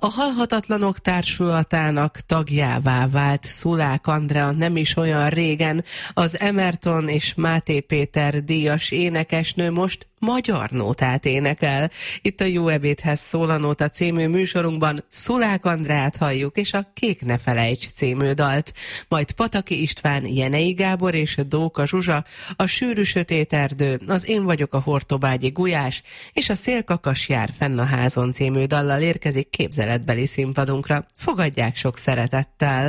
A Halhatatlanok Társulatának tagjává vált Szulák Andrea nem is olyan régen. Az Emerton és Máté Péter díjas énekesnő most magyar nótát énekel. Itt a Jó ebédhez szól a Nóta című műsorunkban Szulák Andreát halljuk, és a Kék ne felejts című dalt. Majd Pataki István, Jenei Gábor és Dóka Zsuzsa, a Sűrű sötét erdő, az Én vagyok a hortobágyi gulyás, és a Szélkakas jár fenn a házon című dallal érkezik képzeletbeli színpadunkra. Fogadják sok szeretettel!